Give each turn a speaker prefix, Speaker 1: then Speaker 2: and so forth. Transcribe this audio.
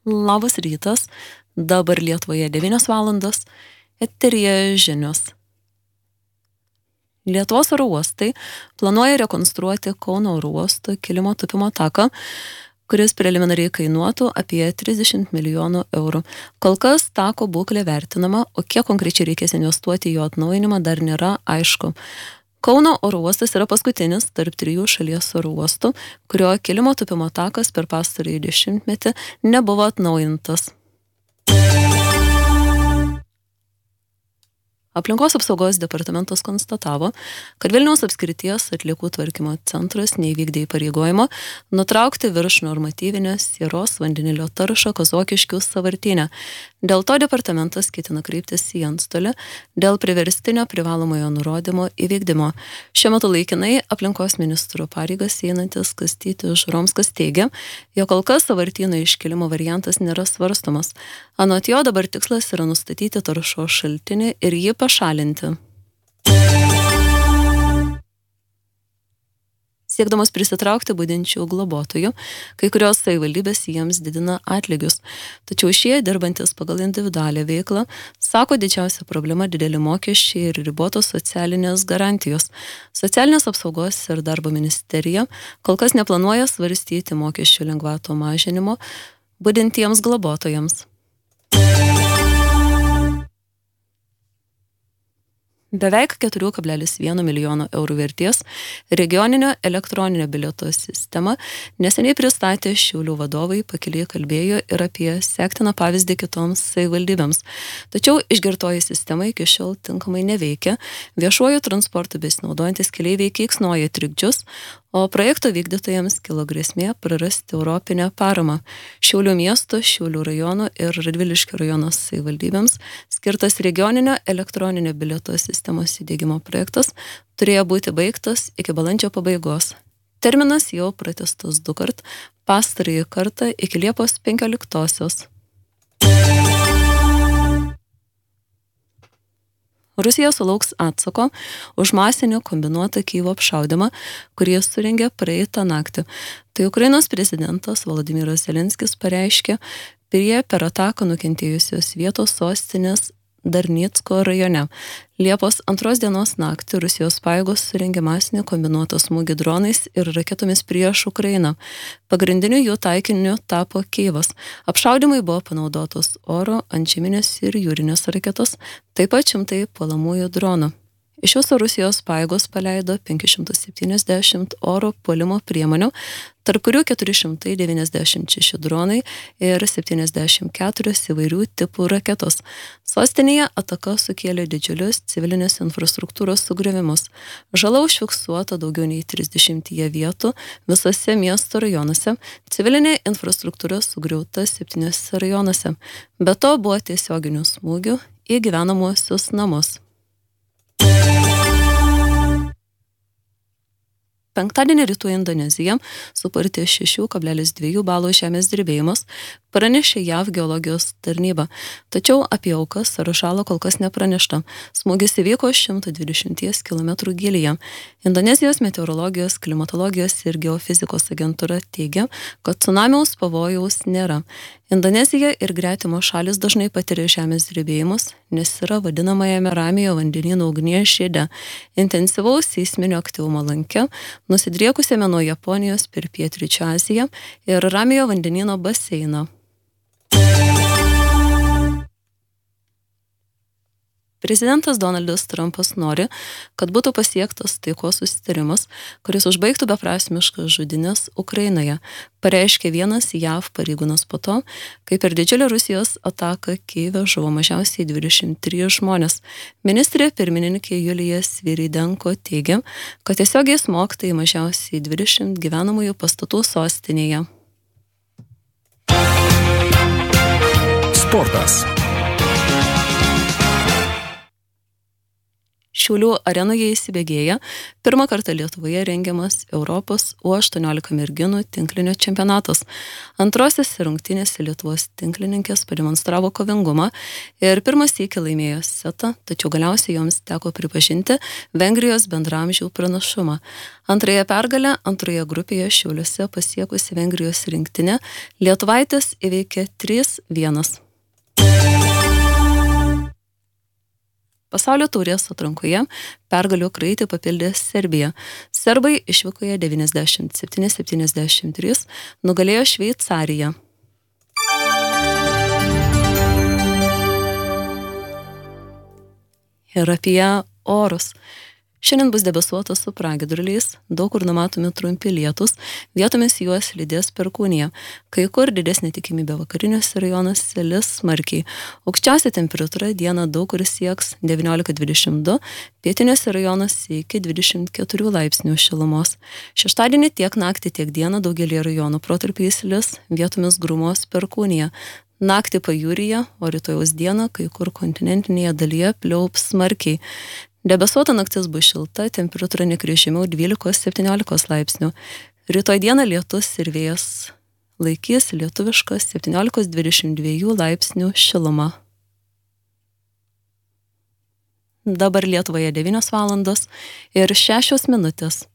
Speaker 1: Labas rytas, dabar Lietuvoje 9 valandos, eteryje žinios. Lietuvos oro uostai planuoja rekonstruoti Kauno oro uosto kilimo tūpimo taką, kuris preliminariai kainuotų apie 30 milijonų eurų. Kol kas tako būklė vertinama, o kiek konkrečiai reikės investuoti į jo atnaujinimą dar nėra aišku. Kauno oro uostas yra paskutinis tarp 3 šalies oro uostų, kurio kilimo tūpimo takas per pastarąjį 10-metį nebuvo atnaujintas. Aplinkos apsaugos departamentas konstatavo, kad Vilniaus apskrities atliekų tvarkymo centras neįvykdė įpareigojimo nutraukti virš normatyvinės sieros vandenilio taršą Kazokiškių sąvartyne. Dėl to departamentas ketina kreiptis į antstolį dėl priverstinio privalomojo nurodymo įvykdymo. Šiuo metu laikinai aplinkos ministro pareigas einantis Kastytis Žuromskas teigia, jog kol kas sąvartyno iškilimo variantas nėra svarstomas. Anot jo dabar tikslas yra nustatyti taršos šaltinį ir jį pašalinti. Siekdamas prisitraukti budinčių globotojų, kai kurios savivaldybės jiems didina atlygius. Tačiau šie, dirbantis pagal individualią veiklą, sako didžiausia problema dideli mokesčiai ir ribotos socialinės garantijos. Socialinės apsaugos ir darbo ministerija kol kas neplanuoja svarstyti mokesčių lengvato mažinimo budintiems globotojams. Beveik 4,1 milijono eurų vertės regioninio elektroninio bilieto sistemą neseniai pristatė Šiaulių vadovai, pakeliai kalbėjo ir apie sektiną pavyzdį kitoms savivaldybėms. Tačiau išgirtoji sistema iki šiol tinkamai neveikia, viešuoju transportu besinaudojantis keleiviai keiksnoja trikdžius, o projekto vykdytojams kilo grėsmė prarasti europinę paramą. Šiaulių miesto, Šiaulių rajono ir Radviliškio rajono savivaldybėms skirtas regioninio elektroninio bilieto sistemos įdiegimo projektas turėjo būti baigtas iki balandžio pabaigos. Terminas jau pratęstas 2 kart, pastarąjį kartą iki Liepos 15-osios. Rusija sulauks atsako už masinį kombinuotą Kyjivo apšaudymą, kurį surengė praeitą naktį. Tai Ukrainos prezidentas Volodymyras Zelenskis pareiškė prie per ataką nukentėjusios vietos sostinės Darnycko rajone. Liepos 2 dienos naktį Rusijos pajėgos surengė masinį kombinuotą smūgį dronais ir raketomis prieš Ukrainą. Pagrindiniu jų taikiniu tapo Kyjivas. Apšaudymai buvo panaudotos oro, antžeminės ir jūrinės raketos, taip pat 100 puolamųjų dronų. Iš viso Rusijos pajėgos paleido 570 oro puolimo priemonių, tarp kurių 496 dronai ir 74 įvairių tipų raketos. Sostinėje ataka sukėlė didžiulius civilinės infrastruktūros sugriovimus. Žala užfiksuota daugiau nei 30 vietų visose miesto rajonuose, civilinė infrastruktūra sugriauta 7 rajonuose. Be to buvo tiesioginių smūgių į gyvenamuosius namus. Penktadienį rytų Indonezija supurtė 6,2 balo žemės drebėjimas, pranešė JAV geologijos tarnyba. Tačiau apie aukas ar žalą kol kas nepranešta. Smūgis įvyko 120 km gylyje. Indonezijos meteorologijos, klimatologijos ir geofizikos agentūra teigia, kad tsunamiaus pavojaus nėra. Indonezija ir gretimo šalis dažnai patiria žemės drebėjimus, nes yra vadinamajame Ramiojo vandenyno ugnies žiede. Intensyvaus seisminio aktyvumo lanke, nusidriekusiame nuo Japonijos per Pietryčių Aziją ir Ramiojo vandenyno baseiną. Prezidentas Donaldas Trumpas nori, kad būtų pasiektas taikos susitarimas, kuris užbaigtų beprasmiškas žudynes Ukrainoje, pareiškė vienas JAV pareigūnas po to, kai per didžiulę Rusijos ataką Kyjive žuvo mažiausiai 23 žmonės. Ministrė pirmininkė Julija Sviridenko teigia, kad tiesiogiai smogta į mažiausiai 20 gyvenamųjų pastatų sostinėje.
Speaker 2: Sportas.
Speaker 1: Šiaulių arenoje įsibėgėja pirmą kartą Lietuvoje rengiamas Europos U18 merginų tinklinio čempionatas. Antrosiose rungtynėse Lietuvos tinklininkės pademonstravo kovingumą ir pirmas sykį laimėjo setą, tačiau galiausiai joms teko pripažinti Vengrijos bendramžių pranašumą. Antrąją pergalę antroje grupėje Šiauliuose pasiekusi Vengrijos rinktinė lietuvaitės įveikė 3-1. Pasaulio taurės atrankoje pergalių kraitį papildė Serbija. Serbai išvykoje 97-73 nugalėjo Šveicariją. Ir apie orus. Šiandien bus debesuota su pragiedruliais, daug kur numatomi trumpi lietūs, vietomis juos lydės perkūnija. Kai kur didesnė tikimybė vakariniuose rajonuose lis smarkiai. Aukščiausia temperatūra dieną daug kur sieks 19-22, pietiniuose rajonuose iki 24 laipsnių šilumos. Šeštadienį tiek naktį, tiek dieną daugelį rajonų protarpiais lis, vietomis grūmos perkūnija. Naktį pajūryje, o rytojaus dieną kai kur kontinentinėje dalyje pliaups smarkiai. Debesuota naktis bus šilta, temperatūra nekris žemiau 12-17 laipsnių. Rytoj dieną lietus ir vėjas laikys lietuviškas 17-22 laipsnių šiluma. Dabar Lietuvoje 9 valandos ir 6 minutės.